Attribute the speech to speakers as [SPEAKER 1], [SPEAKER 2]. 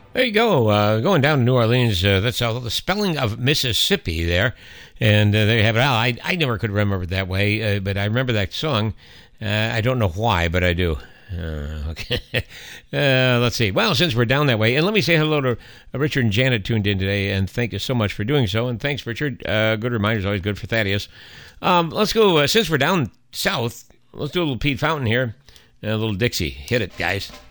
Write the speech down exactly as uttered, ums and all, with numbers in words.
[SPEAKER 1] There you go. Uh, going down to New Orleans, uh, that's all the spelling of Mississippi there. And uh, there you have it. I, I never could remember it that way, uh, but I remember that song. Uh, I don't know why, but I do. Uh, okay. uh, let's see. Well, since we're down that way, and let me say hello to uh, Richard and Janet tuned in today, and thank you so much for doing so. And thanks, Richard. Uh, good reminders, always good for Thaddeus. Um, let's go, uh, since we're down south, let's do a little Pete Fountain here, and a little Dixie. Hit it, guys.